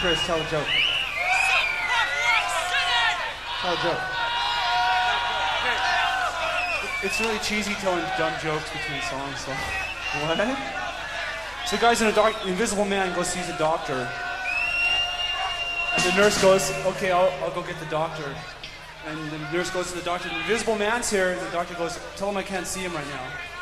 Chris, tell a joke. Tell a joke. It's really cheesy telling dumb jokes between songs, so. What? So the guy's in the Invisible Man goes sees a doctor. And the nurse goes, okay, I'll go get the doctor. And the nurse goes to the doctor, the Invisible Man's here, and the doctor goes, tell him I can't see him right now.